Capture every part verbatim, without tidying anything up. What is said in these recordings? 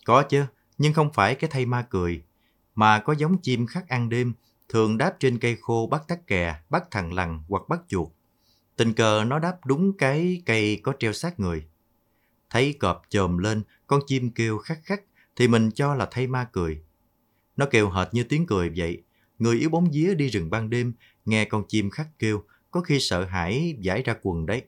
Có chứ, nhưng không phải cái thây ma cười, mà có giống chim khắc ăn đêm, thường đáp trên cây khô bắt tắc kè, bắt thằn lằn hoặc bắt chuột. Tình cờ nó đáp đúng cái cây có treo xác người. Thấy cọp chồm lên, con chim kêu khắc khắc, thì mình cho là thây ma cười. Nó kêu hệt như tiếng cười vậy. Người yếu bóng vía đi rừng ban đêm, nghe con chim khắc kêu, có khi sợ hãi vãi ra quần đấy.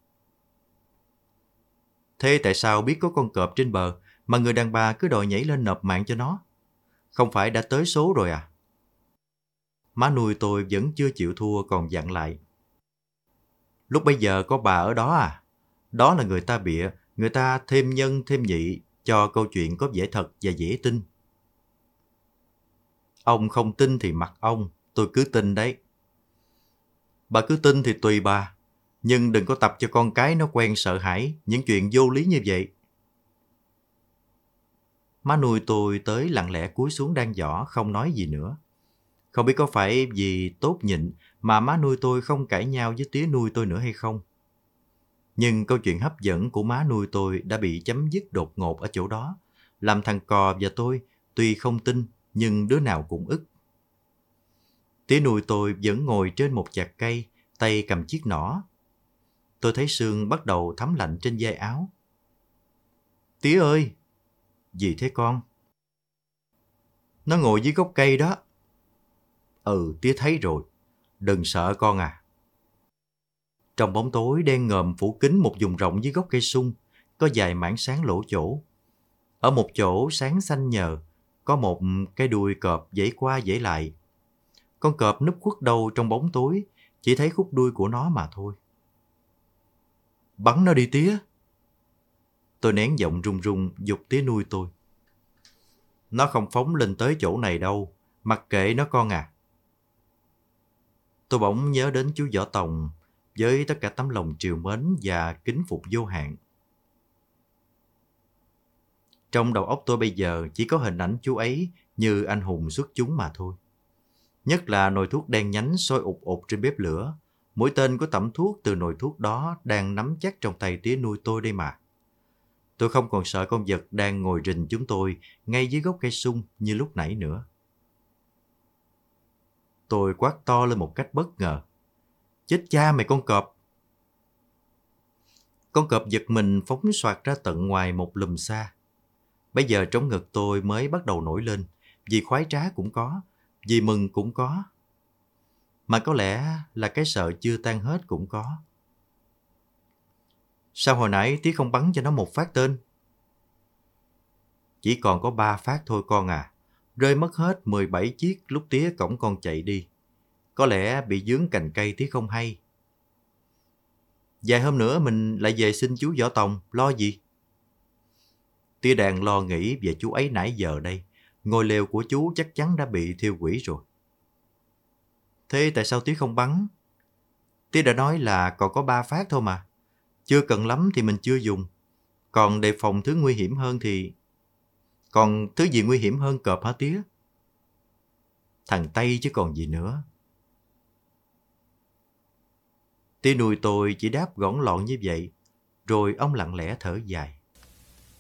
Thế tại sao biết có con cọp trên bờ, mà người đàn bà cứ đòi nhảy lên nộp mạng cho nó? Không phải đã tới số rồi à? Má nuôi tôi vẫn chưa chịu thua, còn dặn lại. Lúc bây giờ có bà ở đó à? Đó là người ta bịa, người ta thêm nhân thêm nhị, cho câu chuyện có vẻ thật và dễ tin. Ông không tin thì mặc ông, tôi cứ tin đấy. Bà cứ tin thì tùy bà, nhưng đừng có tập cho con cái nó quen sợ hãi những chuyện vô lý như vậy. Má nuôi tôi tới lặng lẽ cúi xuống đan giỏ, không nói gì nữa. Không biết có phải vì tốt nhịn mà má nuôi tôi không cãi nhau với tía nuôi tôi nữa hay không. Nhưng câu chuyện hấp dẫn của má nuôi tôi đã bị chấm dứt đột ngột ở chỗ đó, làm thằng cò và tôi tuy không tin nhưng đứa nào cũng ức. Tía nuôi tôi vẫn ngồi trên một chạc cây, tay cầm chiếc nỏ. Tôi thấy sương bắt đầu thấm lạnh trên vai áo. Tía ơi! Gì thế con? Nó ngồi dưới gốc cây đó. Ừ, tía thấy rồi. Đừng sợ con à. Trong bóng tối đen ngòm phủ kín một vùng rộng dưới gốc cây sung, có vài mảng sáng lỗ chỗ. Ở một chỗ sáng xanh nhờ, có một cái đuôi cọp vẫy qua vẫy lại. Con cọp núp khuất đâu trong bóng tối, chỉ thấy khúc đuôi của nó mà thôi. Bắn nó đi tía. Tôi nén giọng run run giục tía nuôi tôi. Nó không phóng lên tới chỗ này đâu, mặc kệ nó con à. Tôi bỗng nhớ đến chú Võ Tòng với tất cả tấm lòng trìu mến và kính phục vô hạn. Trong đầu óc tôi bây giờ chỉ có hình ảnh chú ấy như anh hùng xuất chúng mà thôi. Nhất là nồi thuốc đen nhánh sôi ụt ụt trên bếp lửa. Mũi tên của tẩm thuốc từ nồi thuốc đó đang nắm chắc trong tay tía nuôi tôi đây mà. Tôi không còn sợ con vật đang ngồi rình chúng tôi ngay dưới gốc cây sung như lúc nãy nữa. Tôi quát to lên một cách bất ngờ. Chết cha mày con cọp! Con cọp giật mình phóng xoạc ra tận ngoài một lùm xa. Bây giờ trống ngực tôi mới bắt đầu nổi lên, vì khoái trá cũng có, vì mừng cũng có. Mà có lẽ là cái sợ chưa tan hết cũng có. Sao hồi nãy tía không bắn cho nó một phát tên? Chỉ còn có ba phát thôi con à, rơi mất hết mười bảy chiếc lúc tía cõng con chạy đi. Có lẽ bị dướng cành cây tía không hay. Vài hôm nữa mình lại về xin chú Võ Tòng, lo gì? Tía đang lo nghĩ về chú ấy nãy giờ đây. Ngôi lều của chú chắc chắn đã bị thiêu hủy rồi. Thế tại sao tía không bắn? Tía đã nói là còn có ba phát thôi mà. Chưa cần lắm thì mình chưa dùng. Còn đề phòng thứ nguy hiểm hơn thì... Còn thứ gì nguy hiểm hơn cọp hả tía? Thằng Tây chứ còn gì nữa. Tía nuôi tôi chỉ đáp gõn lọn như vậy, rồi ông lặng lẽ thở dài.